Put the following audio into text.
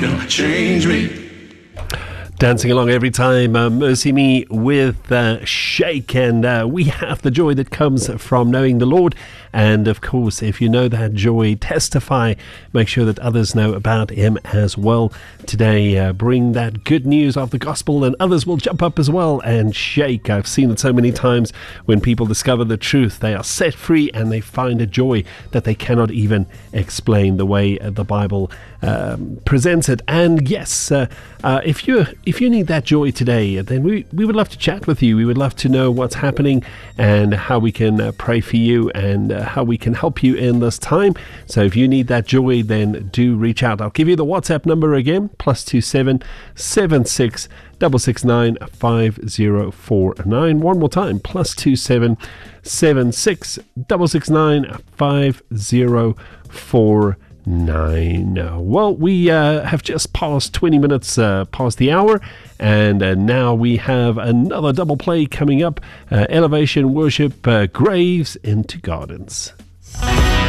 Gonna change me. Dancing along every time, Mercy Me with Shake, and we have the joy that comes from knowing the Lord. And of course, if you know that joy, testify, make sure that others know about Him as well. Today, bring that good news of the gospel, and others will jump up as well and shake. I've seen it so many times when people discover the truth, they are set free and they find a joy that they cannot even explain, the way the Bible presents it. And yes, if you need that joy today, then we would love to chat with you. We would love to know what's happening and how we can pray for you and how we can help you in this time. So if you need that joy, then do reach out. I'll give you the WhatsApp number again, +27 76 669 5049. One more time, +27 76 669 5049. Well, we have just passed 20 minutes past the hour, and now we have another double play coming up. Elevation Worship, Graves into Gardens.